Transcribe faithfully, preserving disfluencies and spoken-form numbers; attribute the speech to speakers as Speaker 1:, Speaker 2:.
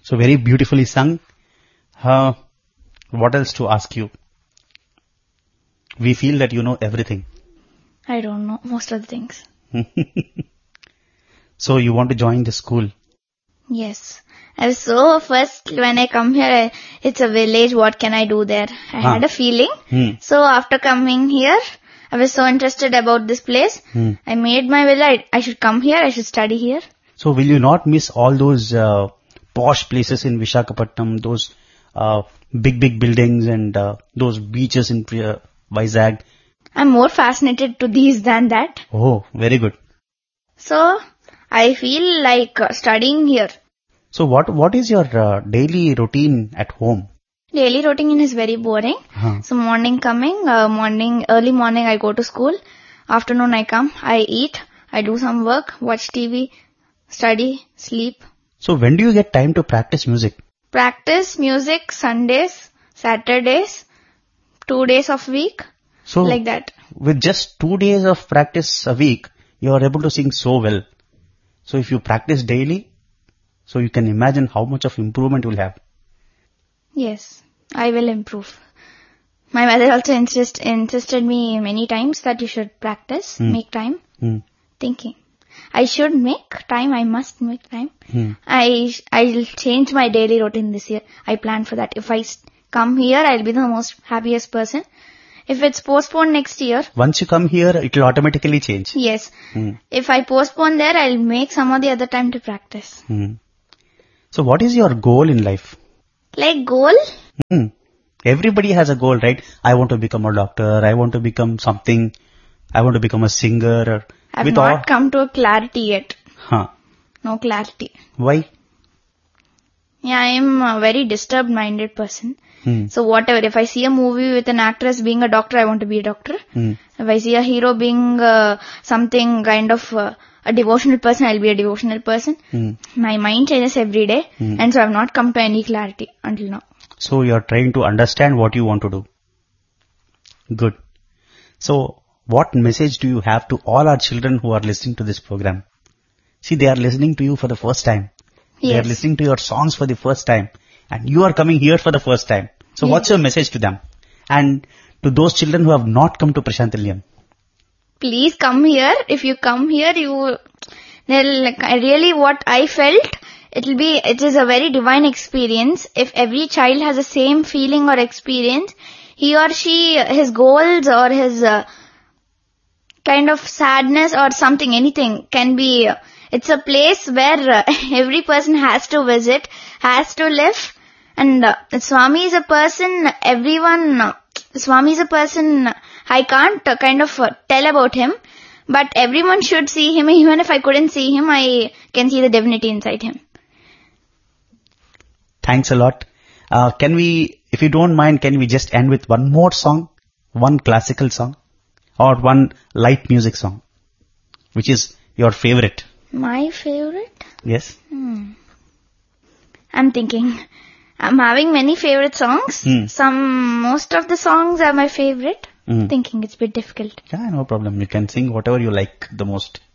Speaker 1: So very beautifully sung. Uh, what else to ask you? We feel that you know everything.
Speaker 2: I don't know most of the things.
Speaker 1: So you want to join the school?
Speaker 2: Yes. I was so first when I come here, I, it's a village. What can I do there? I
Speaker 1: Huh.
Speaker 2: had a feeling.
Speaker 1: Hmm.
Speaker 2: So after coming here, I was so interested about this place.
Speaker 1: Hmm.
Speaker 2: I made my will. I, I should come here. I should study here.
Speaker 1: So will you not miss all those uh, posh places in Visakhapatnam, those uh, big big buildings and uh, those beaches in uh, Vizag?
Speaker 2: I'm more fascinated to these than that.
Speaker 1: Oh, very good.
Speaker 2: So I feel like uh, studying here.
Speaker 1: So what what is your uh, daily routine at home?
Speaker 2: Daily routine is very boring.
Speaker 1: Huh.
Speaker 2: So morning coming, uh, morning, early morning I go to school. Afternoon I come, I eat, I do some work, watch T V, study, sleep.
Speaker 1: So when do you get time to practice music?
Speaker 2: Practice music Sundays, Saturdays, two days of week,
Speaker 1: So
Speaker 2: like that.
Speaker 1: with just two days of practice a week, you are able to sing so well. So if you practice daily, so you can imagine how much of improvement you will have.
Speaker 2: Yes, I will improve. My mother also insist, insisted me many times that you should practice,
Speaker 1: Hmm.
Speaker 2: make time,
Speaker 1: Hmm.
Speaker 2: thinking. I should make time, I must make time.
Speaker 1: Hmm.
Speaker 2: I, I'll change my daily routine this year. I plan for that. If I s- come here, I'll be the most happiest person. If it's postponed next year,
Speaker 1: Once you come here, it will automatically change.
Speaker 2: yes.
Speaker 1: Hmm.
Speaker 2: If I postpone there, I'll make some of the other time to practice.
Speaker 1: Hmm. So what is your goal in life?
Speaker 2: Like goal?
Speaker 1: Hmm. Everybody has a goal, right? I want to become a doctor. I want to become something. I want to become a singer. Or
Speaker 2: I've
Speaker 1: with
Speaker 2: not
Speaker 1: all.
Speaker 2: come to a clarity yet.
Speaker 1: Huh.
Speaker 2: No clarity.
Speaker 1: Why?
Speaker 2: Yeah, I am a very disturbed minded person.
Speaker 1: Hmm.
Speaker 2: So whatever, if I see a movie with an actress being a doctor, I want to be a doctor.
Speaker 1: Hmm.
Speaker 2: If I see a hero being uh, something kind of uh, a devotional person, I'll be a devotional person.
Speaker 1: Hmm.
Speaker 2: My mind changes every day,
Speaker 1: Hmm.
Speaker 2: and so I've not come to any clarity until now.
Speaker 1: So you are trying to understand what you want to do. Good. So what message do you have to all our children who are listening to this program? See, they are listening to you for the first time. They are
Speaker 2: Yes.
Speaker 1: listening to your songs for the first time. And you are coming here for the first time. So what's
Speaker 2: Yes.
Speaker 1: your message to them? And to those children who have not come to Prashantilyam?
Speaker 2: Please come here. If you come here, you, they'll, like, I really what I felt, it'll be, it is a very divine experience. If every child has the same feeling or experience, he or she, his goals or his uh, kind of sadness or something, anything can be, uh, it's a place where uh, every person has to visit, has to live. And uh, Swami is a person, everyone, uh, Swami is a person, I can't uh, kind of uh, tell about him, but everyone should see him. Even if I couldn't see him, I can see the divinity inside him.
Speaker 1: Thanks a lot. Uh, can we, if you don't mind, can we just end with one more song? One classical song? Or one light music song? Which is your favorite?
Speaker 2: My favorite?
Speaker 1: Yes?
Speaker 2: Hmm. I'm thinking. I'm having many favorite songs.
Speaker 1: Hmm.
Speaker 2: Some, most of the songs are my favorite.
Speaker 1: Hmm.
Speaker 2: Thinking it's a bit difficult.
Speaker 1: Yeah, no problem. You can sing whatever you like the most.